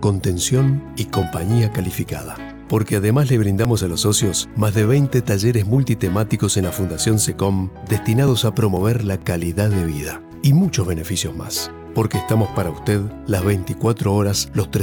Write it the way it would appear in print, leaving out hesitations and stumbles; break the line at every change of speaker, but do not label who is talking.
contención y compañía calificada. Porque además le brindamos a los socios más de 20 talleres multitemáticos en la Fundación SECOM destinados a promover la calidad de vida y muchos beneficios más. Porque estamos para usted las 24 horas, los